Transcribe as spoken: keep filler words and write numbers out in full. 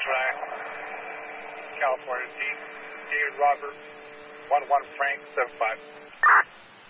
track, California, David Robert, one one Frank, seven five.